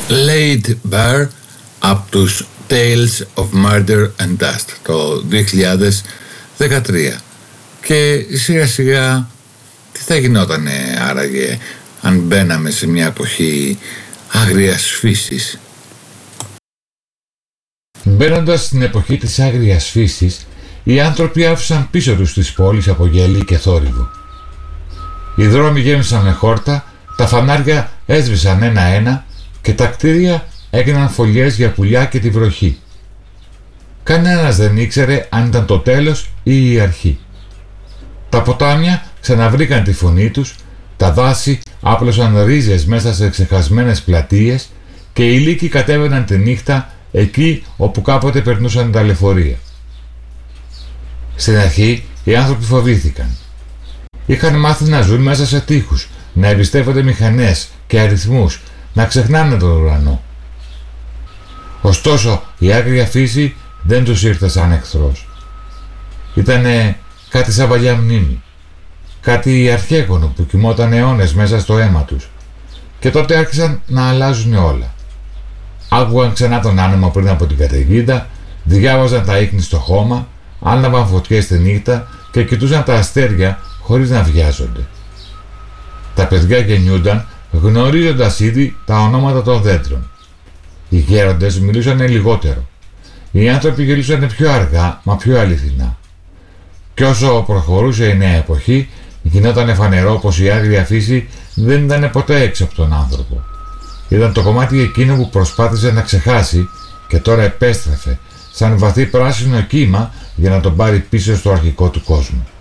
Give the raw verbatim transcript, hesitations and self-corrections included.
Laid Bare από τους Tales of Murder and Dust το δύο χιλιάδες δεκατρία. Και σιγά σιγά τι θα γινότανε άραγε αν μπαίναμε σε μια εποχή άγριας φύσης? Μπαίνοντας στην εποχή της άγριας φύσης, οι άνθρωποι άφησαν πίσω τους τις πόλεις από γέλη και θόρυβο. Οι δρόμοι γέμισαν με χόρτα, τα φανάρια έσβησαν ένα-ένα και τα κτίρια έγιναν φωλιές για πουλιά και τη βροχή. Κανένας δεν ήξερε αν ήταν το τέλος ή η αρχή. Τα ποτάμια ξαναβρήκαν τη φωνή τους, τα δάση άπλωσαν ρίζες μέσα σε ξεχασμένες πλατείες και οι λύκοι κατέβαιναν τη νύχτα εκεί όπου κάποτε περνούσαν τα λεωφορεία. Στην αρχή οι άνθρωποι φοβήθηκαν. Είχαν μάθει να ζουν μέσα σε τείχους, να εμπιστεύονται μηχανές και αριθμούς, να ξεχνάνε τον ουρανό. Ωστόσο η άγρια φύση δεν τους ήρθε σαν εχθρός. Ήτανε κάτι σαν παλιά μνήμη, κάτι αρχαίγωνο που κοιμόταν αιώνες μέσα στο αίμα τους. Και τότε άρχισαν να αλλάζουν όλα. Άκουγαν ξανά τον άνεμο πριν από την καταιγίδα, διάβαζαν τα ίχνη στο χώμα, άναβαν φωτιές τη νύχτα και κοιτούσαν τα αστέρια χωρίς να βιάζονται. Τα παιδιά γεννιούνταν γνωρίζοντας ήδη τα ονόματα των δέντρων. Οι γέροντες μιλούσαν λιγότερο. Οι άνθρωποι γελούσαν πιο αργά, μα πιο αληθινά. Κι όσο προχωρούσε η νέα εποχή, γινόταν φανερό πως η άγρια φύση δεν ήταν ποτέ έξω από τον άνθρωπο. Ήταν το κομμάτι εκείνο που προσπάθησε να ξεχάσει και τώρα επέστρεφε σαν βαθύ πράσινο κύμα για να τον πάρει πίσω στο αρχικό του κόσμο.